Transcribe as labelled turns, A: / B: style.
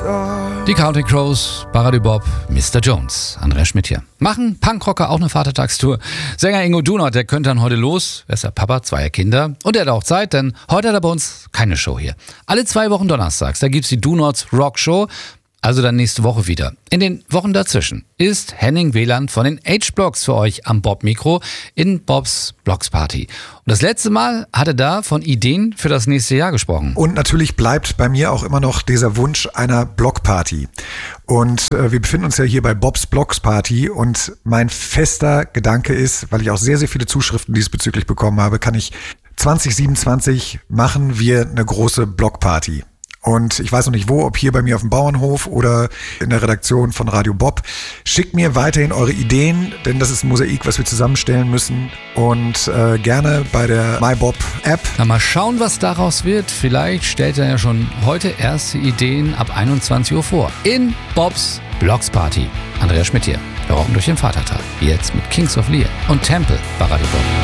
A: Die Counting Crows, Parady Bob, Mr. Jones. Andreas Schmidt hier. Machen Punkrocker auch eine Vatertagstour? Sänger Ingo Dunot, der könnte dann heute los. Er ist ja Papa zweier Kinder. Und er hat auch Zeit, denn heute hat er bei uns keine Show hier. Alle 2 Wochen donnerstags, da gibt's die Dunots Rock Show. Also dann nächste Woche wieder. In den Wochen dazwischen ist Henning Wieland von den H-Blocks für euch am Bob-Mikro in Bobs Blocks Party. Und das letzte Mal hat er da von Ideen für das nächste Jahr gesprochen.
B: Und natürlich bleibt bei mir auch immer noch dieser Wunsch einer Blockparty. Und wir befinden uns ja hier bei Bobs Blocks Party und mein fester Gedanke ist, weil ich auch sehr, sehr viele Zuschriften diesbezüglich bekommen habe, kann ich 2027 machen wir eine große Blockparty. Und ich weiß noch nicht wo, ob hier bei mir auf dem Bauernhof oder in der Redaktion von Radio Bob. Schickt mir weiterhin eure Ideen, denn das ist ein Mosaik, was wir zusammenstellen müssen. Und gerne bei der MyBob-App.
A: Na, mal schauen, was daraus wird. Vielleicht stellt er ja schon heute erste Ideen ab 21 Uhr vor. In Bobs Blocks Party. Andreas Schmidt hier. Wir rocken durch den Vatertag. Jetzt mit Kings of Leon und Temple bei Radio Bob.